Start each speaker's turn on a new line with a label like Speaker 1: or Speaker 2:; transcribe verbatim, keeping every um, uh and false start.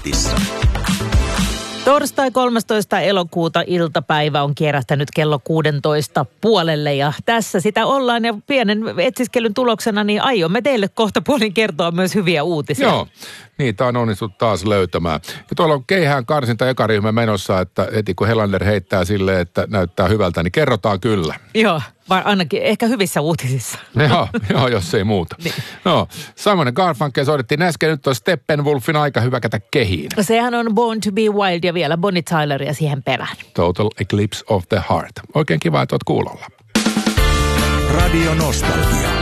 Speaker 1: Chartissa.
Speaker 2: Torstai kolmastoista elokuuta iltapäivä on kierähtänyt kello kuusitoista puolelle ja tässä sitä ollaan ja pienen etsiskelyn tuloksena niin aiomme teille kohta puolin kertoa myös hyviä uutisia.
Speaker 3: Joo, niitä on onnistuttu taas löytämään. Ja tuolla on keihään karsinta eka ryhmä menossa, että heti kun Helander heittää silleen, että näyttää hyvältä, niin kerrotaan kyllä.
Speaker 2: Joo, vai ainakin ehkä hyvissä uutisissa.
Speaker 3: Joo, joo, jos ei muuta. Niin. No, Simon Garfunkel soitettiin äsken, nyt on Steppenwolfin aika hyväkätä kehiin.
Speaker 2: Sehän on Born to be Wild ja vielä Bonnie Tyleria siihen perään.
Speaker 3: Total Eclipse of the Heart. Oikein kiva, että oot kuulolla.
Speaker 1: Radio Nostalgia.